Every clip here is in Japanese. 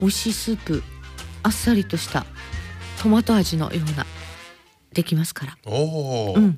美味しいスープ、あっさりとしたトマト味のようなできますから。 おうん、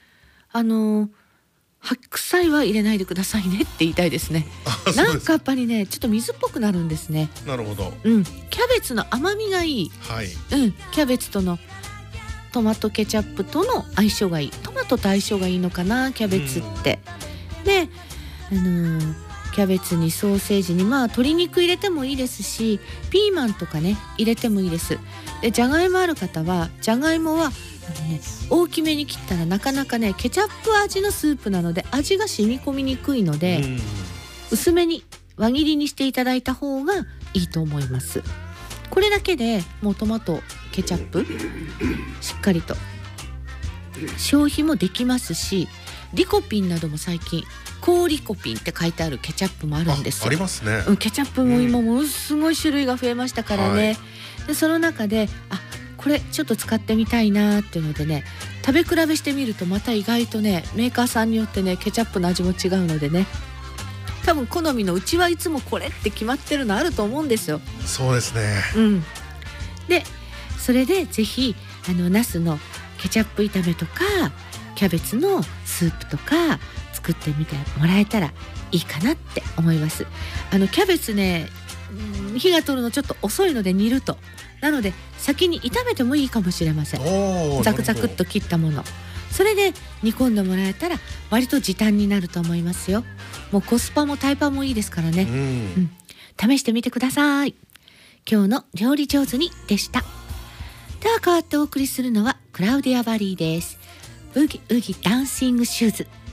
白菜は入れないでくださいねって言いたいですね。なんかやっぱりねちょっと水っぽくなるんですね。 なるほど。 キャベツの甘みがいい、 はい。 キャベツとのトマトケチャップとの相性がいい、トマトと相性がいいのかなキャベツって。で、キャベツにソーセージに鶏肉入れてもいいですし、ピーマンとかね入れてもいいです。でじゃがいもある方はじゃがいもは大きめに切ったらなかなかねケチャップ味のスープなので味が染み込みにくいので、薄めに輪切りにしていただいた方がいいと思います。これだけでもうトマトケチャップしっかりと消費もできますし、リコピンなども最近高リコピンって書いてあるケチャップもあるんですよ。 ありますね。 ケチャップも今ものすごい種類が増えましたからね、でその中でこれちょっと使ってみたいなっていうのでね食べ比べしてみるとまた意外とねメーカーさんによってねケチャップの味も違うのでね、多分好みのうちはいつもこれって決まってるのあると思うんですよ。 そうですね。 でそれでぜひナスのケチャップ炒めとかキャベツのスープとか作ってみてもらえたらいいかなって思います。キャベツね火が通るのちょっと遅いので煮ると、なので先に炒めてもいいかもしれません。ザクザクっと切ったもの、それで煮込んでもらえたら割と時短になると思いますよ。もうコスパもタイパもいいですからね、試してみてください。今日の料理上手にでした。では代わってお送りするのはクラウディア・バリーです。ブギウギダンシングシューズ。